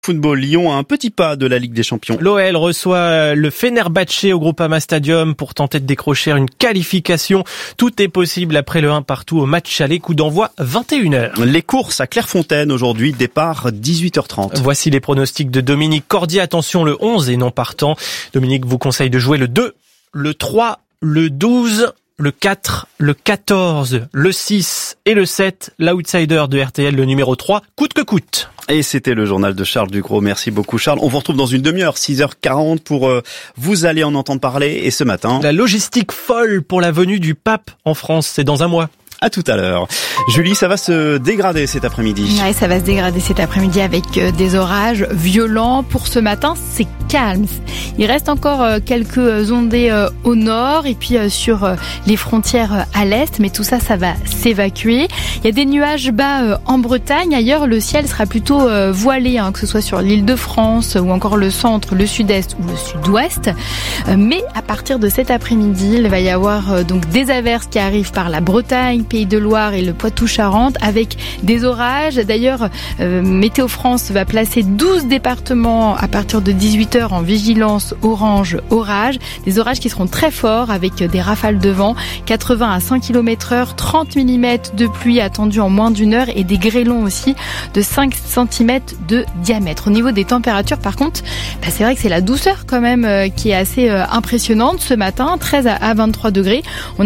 Football, Lyon a un petit pas de la Ligue des Champions. L'OL reçoit le Fenerbahçe au Groupama Stadium pour tenter de décrocher une qualification. Tout est possible après le 1 partout au match aller, coup d'envoi 21h. Les courses à Clairefontaine aujourd'hui, départ 18h30. Voici les pronostics de Dominique Cordier. Attention, le 11 est non partant. Dominique vous conseille de jouer le 2, le 3, le 12... le 4, le 14, le 6 et le 7, l'outsider de RTL, le numéro 3, coûte que coûte. Et c'était le journal de Charles Ducrot. Merci beaucoup Charles. On vous retrouve dans une demi-heure, 6h40 pour vous allez en entendre parler. Et ce matin... la logistique folle pour la venue du pape en France, c'est dans un mois. À tout à l'heure. Julie, ça va se dégrader cet après-midi. Ouais, ça va se dégrader cet après-midi avec des orages violents. Pour ce matin, c'est calme. Il reste encore quelques ondées au nord et puis sur les frontières à l'est, mais tout ça, ça va s'évacuer. Il y a des nuages bas en Bretagne. Ailleurs, le ciel sera plutôt voilé, que ce soit sur l'Île-de-France ou encore le centre, le sud-est ou le sud-ouest. Mais à partir de cet après-midi, il va y avoir donc des averses qui arrivent par la Bretagne, Pays de Loire et le Poitou-Charentes avec des orages. D'ailleurs, Météo France va placer 12 départements à partir de 18h en vigilance orange orage. Des orages qui seront très forts avec des rafales de vent, 80 à 100 km/h, 30 mm de pluie attendue en moins d'une heure et des grêlons aussi de 5 cm de diamètre. Au niveau des températures, par contre, c'est vrai que c'est la douceur quand même qui est assez impressionnante ce matin, 13 à 23 degrés. On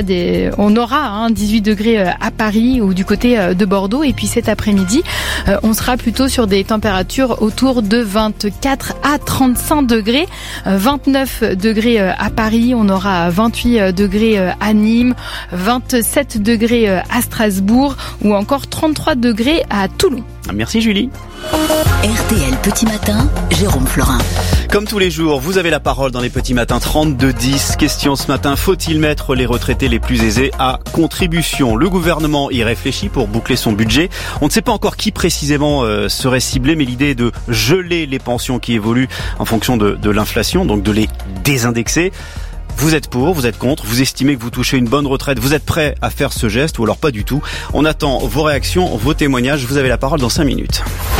aura 18 degrés à Paris ou du côté de Bordeaux. Et puis cet après-midi, on sera plutôt sur des températures autour de 24 à 35 degrés. 29 degrés à Paris, on aura 28 degrés à Nîmes, 27 degrés à Strasbourg ou encore 33 degrés à Toulon. Merci Julie. RTL Petit Matin, Jérôme Florin. Comme tous les jours, vous avez la parole dans les Petits Matins 32-10. Question ce matin, faut-il mettre les retraités les plus aisés à contribution ? Le gouvernement y réfléchit pour boucler son budget. On ne sait pas encore qui précisément serait ciblé, mais l'idée est de geler les pensions qui évoluent en fonction de l'inflation, donc de les désindexer. Vous êtes pour, vous êtes contre, vous estimez que vous touchez une bonne retraite, vous êtes prêt à faire ce geste ou alors pas du tout. On attend vos réactions, vos témoignages. Vous avez la parole dans 5 minutes.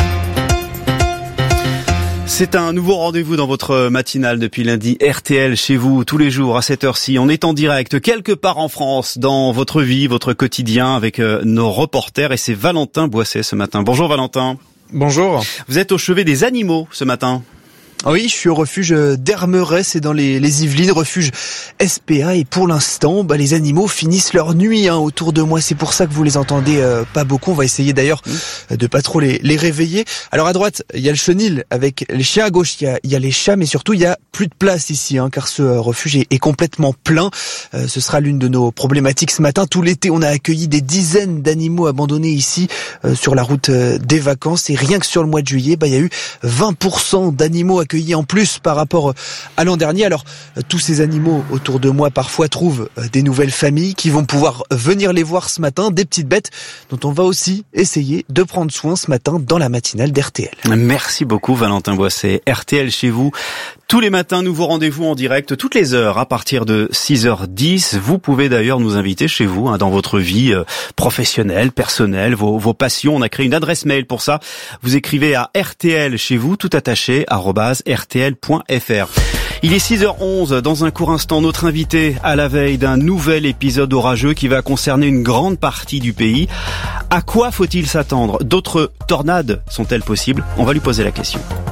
C'est un nouveau rendez-vous dans votre matinale depuis lundi. RTL chez vous, tous les jours à cette heure-ci. On est en direct quelque part en France, dans votre vie, votre quotidien, avec nos reporters. Et c'est Valentin Boisset ce matin. Bonjour Valentin. Bonjour. Vous êtes au chevet des animaux ce matin. Oui, je suis au refuge d'Hermeret, c'est dans les Yvelines, refuge SPA, et pour l'instant, les animaux finissent leur nuit autour de moi. C'est pour ça que vous les entendez pas beaucoup. On va essayer d'ailleurs de pas trop les réveiller. Alors à droite, il y a le chenil avec les chiens. À gauche, il y a les chats, mais surtout il y a plus de place ici, car ce refuge est complètement plein. Ce sera l'une de nos problématiques ce matin. Tout l'été, on a accueilli des dizaines d'animaux abandonnés ici sur la route des vacances, et rien que sur le mois de juillet, il y a eu 20% d'animaux accueillis en plus par rapport à l'an dernier. Alors tous ces animaux autour de moi parfois trouvent des nouvelles familles qui vont pouvoir venir les voir ce matin, des petites bêtes dont on va aussi essayer de prendre soin ce matin dans la matinale d'RTL. Merci beaucoup Valentin Boisset. RTL chez vous, tous les matins, nouveau rendez-vous en direct toutes les heures à partir de 6h10. Vous pouvez d'ailleurs nous inviter chez vous dans votre vie professionnelle, personnelle, vos passions. On a créé une adresse mail pour ça. Vous écrivez à RTL chez vous, tout attaché, @rtl.fr. Il est 6h11. Dans un court instant, notre invité à la veille d'un nouvel épisode orageux qui va concerner une grande partie du pays. À quoi faut-il s'attendre ? D'autres tornades sont-elles possibles ? On va lui poser la question.